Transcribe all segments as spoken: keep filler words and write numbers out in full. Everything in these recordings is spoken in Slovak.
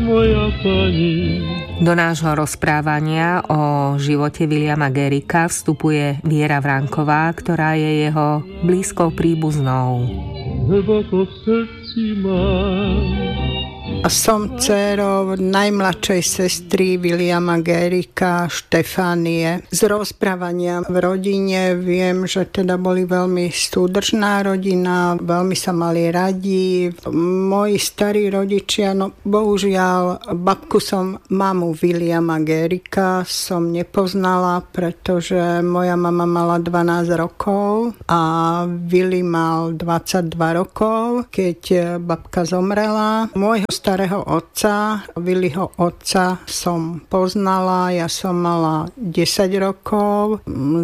moja pani. Do nášho rozprávania o živote Williama Garricka vstupuje Viera Vranková, ktorá je jeho blízkou príbuznou. Hlboko v srdci mám. A som dcérou najmladšej sestry Williama Garricka, Štefánie. Z rozprávania v rodine viem, že teda boli veľmi súdržná rodina, veľmi sa mali radi. Moji starí rodičia, no bohužiaľ, babku som, mamu Williama Garricka som nepoznala, pretože moja mama mala dvanásť rokov a Willy mal dvadsaťdva rokov, keď babka zomrela. Môjho starého otca, Willyho otca som poznala, ja som mala desať rokov,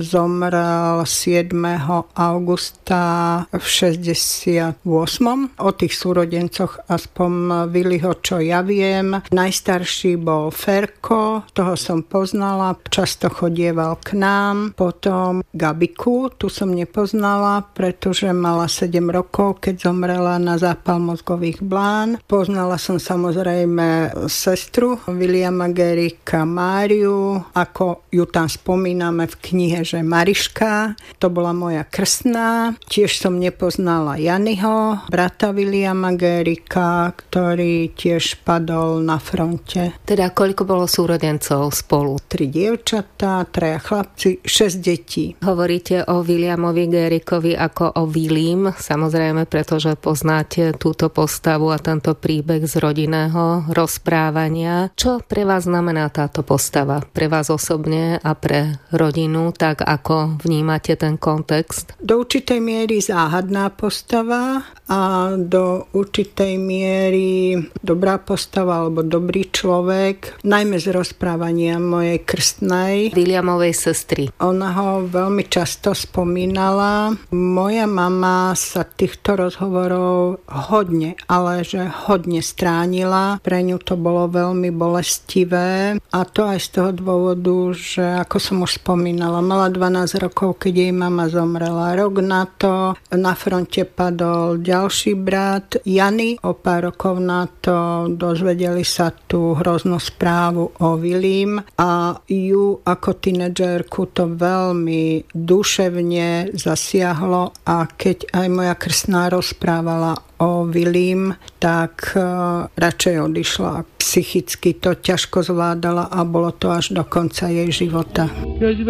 zomrel siedmeho augusta v šesťdesiatom ôsmom. O tých súrodencoch aspoň Willyho, čo ja viem. Najstarší bol Ferko, toho som poznala, často chodieval k nám. Potom Gabiku, tu som nepoznala, pretože mala sedem rokov, keď zomrela na zápal mozgových blán. Poznala som samozrejme sestru Williama Garricka, Máriu, ako ju tam spomíname v knihe, že Mariška, to bola moja krstná. Tiež som nepoznala Janyho, brata Williama Garricka, ktorý tiež padol na fronte. Teda koľko bolo súrodencov spolu? Tri dievčatá, traja chlapci, šesť detí. Hovoríte o Williamovi Garrickovi ako o Willym, samozrejme, pretože poznáte túto postavu a tento príbeh z rodinného rozprávania. Čo pre vás znamená táto postava? Pre vás osobne a pre rodinu, tak ako vnímate ten kontext? Do určitej miery záhadná postava a do určitej miery dobrá postava alebo dobrý človek, najmä z rozprávania mojej krstnej Williamovej sestry. Ona ho veľmi často spomínala. Moja mama sa týchto rozhovorov hodne, ale že hodne stránila. Pre ňu to bolo veľmi bolestivé a to aj z toho dôvodu, že ako som už spomínala, mala dvanásť rokov, keď jej mama zomrela. Rok na to na fronte padol ďalší brat Jany. O pár rokov na to dozvedeli sa tú hroznú správu o Willym a ju ako tínedžerku to veľmi duševne zasiahlo a keď aj moja krstná rozprávala o Willym, tak uh, radšej odišla. Psychicky to ťažko zvládala a bolo to až do konca jej života.